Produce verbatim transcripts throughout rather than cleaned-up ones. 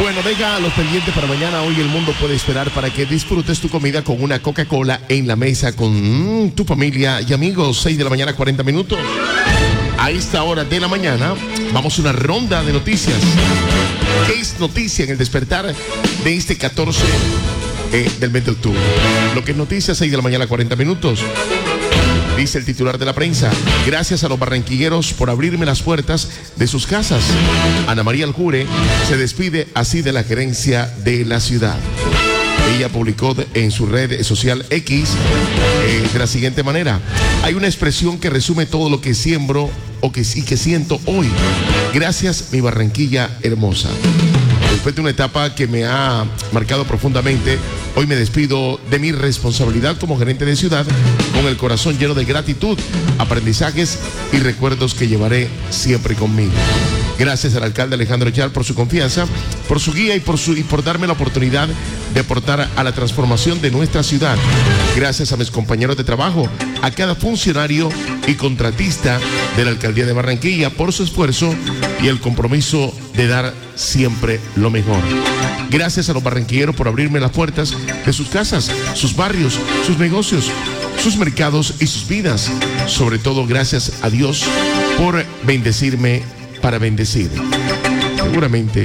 Bueno, venga a los pendientes para mañana. Hoy el mundo puede esperar para que disfrutes tu comida con una Coca-Cola en la mesa con mm, tu familia y amigos. seis de la mañana, cuarenta minutos. A esta hora de la mañana vamos a una ronda de noticias. ¿Qué es noticia en el despertar de este catorce eh, del mes de octubre? Lo que es noticia, seis de la mañana, cuarenta minutos. Dice el titular de la prensa: gracias a los barranquilleros por abrirme las puertas de sus casas. Ana María Aljure se despide así de la gerencia de la ciudad. Ella publicó en su red social X eh, de la siguiente manera: hay una expresión que resume todo lo que siembro o que sí que siento hoy. Gracias, mi Barranquilla hermosa. Después de una etapa que me ha marcado profundamente, hoy me despido de mi responsabilidad como gerente de ciudad con el corazón lleno de gratitud, aprendizajes y recuerdos que llevaré siempre conmigo. Gracias al alcalde Alejandro Echar por su confianza, por su guía y por, su, y por darme la oportunidad de aportar a la transformación de nuestra ciudad. Gracias a mis compañeros de trabajo, a cada funcionario y contratista de la alcaldía de Barranquilla por su esfuerzo y el compromiso de dar siempre lo mejor. Gracias a los barranquilleros por abrirme las puertas de sus casas, sus barrios, sus negocios, sus mercados y sus vidas. Sobre todo, gracias a Dios por bendecirme para bendecir. Seguramente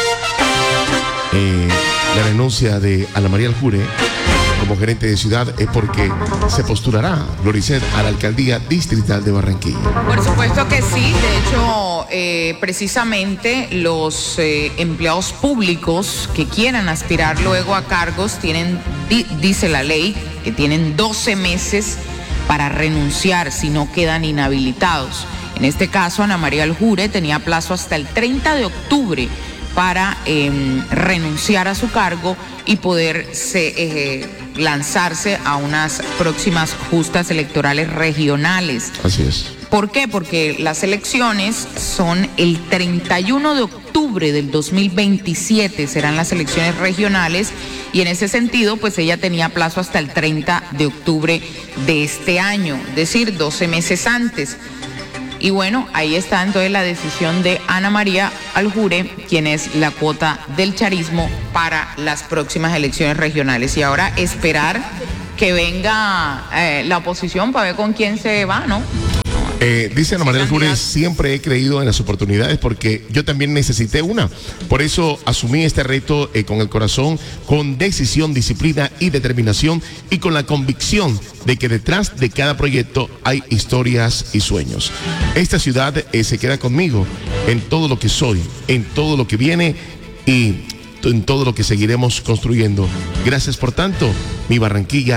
eh, la renuncia de Ana María Aljure como gerente de ciudad es porque se postulará Loricet a la alcaldía distrital de Barranquilla. Por supuesto que sí. De hecho, eh, precisamente los eh, empleados públicos que quieran aspirar luego a cargos tienen, di, dice la ley, que tienen doce meses para renunciar si no quedan inhabilitados. En este caso, Ana María Aljure tenía plazo hasta el treinta de octubre para eh, renunciar a su cargo y poder se, eh, lanzarse a unas próximas justas electorales regionales. Así es. ¿Por qué? Porque las elecciones son el treinta y uno de octubre del dos mil veintisiete, serán las elecciones regionales, y en ese sentido, pues ella tenía plazo hasta el treinta de octubre de este año, es decir, doce meses antes. Y bueno, ahí está entonces la decisión de Ana María Aljure, quien es la cuota del charismo para las próximas elecciones regionales. Y ahora esperar que venga eh, la oposición para ver con quién se va, ¿no? Eh, dice Ana María Aljure: siempre he creído en las oportunidades porque yo también necesité una. Por eso asumí este reto eh, con el corazón, con decisión, disciplina y determinación, y con la convicción de que detrás de cada proyecto hay historias y sueños. Esta ciudad eh, se queda conmigo en todo lo que soy, en todo lo que viene y en todo lo que seguiremos construyendo. Gracias por tanto, mi Barranquilla